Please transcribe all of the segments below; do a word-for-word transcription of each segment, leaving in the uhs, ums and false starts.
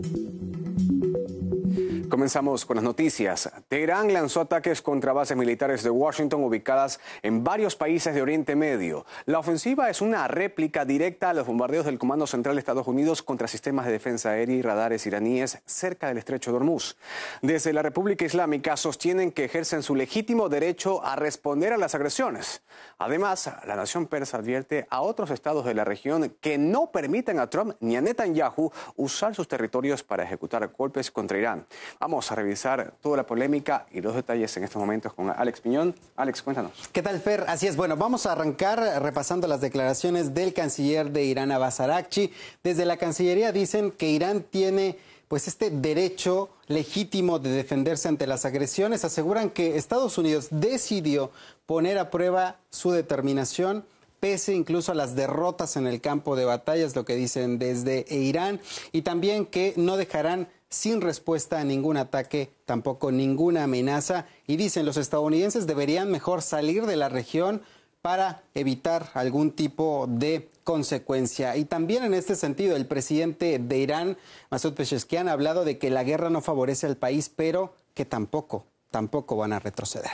Comenzamos con las noticias. Teherán lanzó ataques contra bases militares de Washington ubicadas en varios países de Oriente Medio. La ofensiva es una réplica directa a los bombardeos del Comando Central de Estados Unidos contra sistemas de defensa aérea y radares iraníes cerca del Estrecho de Hormuz. Desde la República Islámica sostienen que ejercen su legítimo derecho a responder a las agresiones. Además, la nación persa advierte a otros estados de la región que no permitan a Trump ni a Netanyahu usar sus territorios para ejecutar golpes contra Irán. Vamos a revisar toda la polémica y los detalles en estos momentos con Alex Piñón. Alex, cuéntanos. ¿Qué tal, Fer? Así es. Bueno, vamos a arrancar repasando las declaraciones del canciller de Irán, Abbas Araghchi. Desde la Cancillería dicen que Irán tiene pues este derecho legítimo de defenderse ante las agresiones. Aseguran que Estados Unidos decidió poner a prueba su determinación pese incluso a las derrotas en el campo de batalla, es lo que dicen desde Irán, y también que no dejarán sin respuesta a ningún ataque, tampoco ninguna amenaza. Y dicen, los estadounidenses deberían mejor salir de la región para evitar algún tipo de consecuencia. Y también en este sentido, el presidente de Irán, Masoud Pezeshkian, ha hablado de que la guerra no favorece al país, pero que tampoco, tampoco van a retroceder.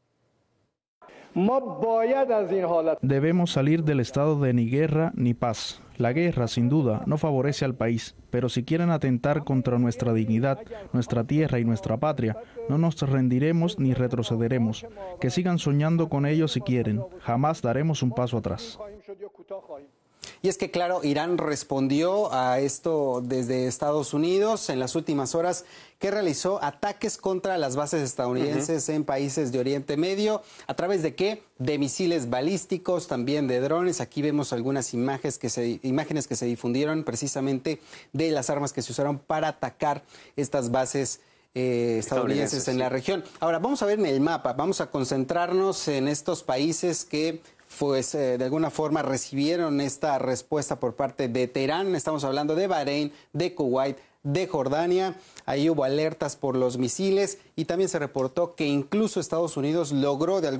Debemos salir del estado de ni guerra ni paz. La guerra, sin duda, no favorece al país, pero si quieren atentar contra nuestra dignidad, nuestra tierra y nuestra patria, no nos rendiremos ni retrocederemos. Que sigan soñando con ello si quieren. Jamás daremos un paso atrás. Y es que, claro, Irán respondió a esto desde Estados Unidos en las últimas horas, que realizó ataques contra las bases estadounidenses uh-huh. en países de Oriente Medio. ¿A través de qué? De misiles balísticos, también de drones. Aquí vemos algunas imágenes que se, imágenes que se difundieron precisamente de las armas que se usaron para atacar estas bases Eh, estadounidenses en la región. Ahora, vamos a ver en el mapa, vamos a concentrarnos en estos países que pues eh, de alguna forma recibieron esta respuesta por parte de Teherán. Estamos hablando de Bahrein, de Kuwait, de Jordania. Ahí hubo alertas por los misiles y también se reportó que incluso Estados Unidos logró de alguna